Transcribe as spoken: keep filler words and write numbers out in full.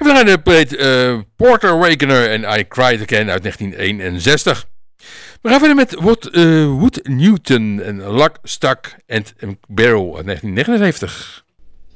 We gaan de plaat uh, Porter Wagoner en I Cried Again uit negentien eenenzestig. We gaan verder met Wood, uh, Wood Newton en Lock, Stock and Barrel uit negentien negenenzeventig.